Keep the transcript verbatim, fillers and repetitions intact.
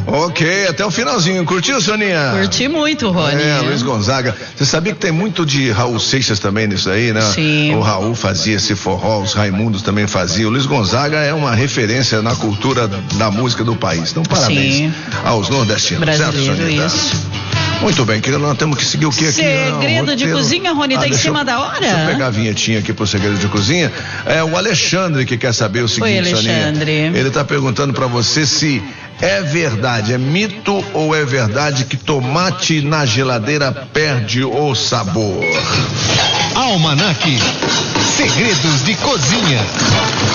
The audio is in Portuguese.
Ok, até o finalzinho. Curtiu, Soninha? Curti muito, Rony. É, Luiz Gonzaga. Você sabia que tem muito de Raul Seixas também nisso aí, né? Sim. O Raul fazia esse forró, os Raimundos também faziam. O Luiz Gonzaga é uma referência na cultura da música do país. Então, parabéns Sim. aos nordestinos. Brasileiro, certo, Soninha? isso. Muito bem, querido, nós temos que seguir o que aqui? Segredo Não, de cozinha, Rony, tá ah, em cima eu, da hora. Deixa eu pegar a vinhetinha aqui pro segredo de cozinha. É o Alexandre que quer saber o seguinte, Oi, Alexandre. Soninha. Ele tá perguntando pra você se é verdade, é mito ou é verdade que tomate na geladeira perde o sabor? Almanac, segredos de cozinha.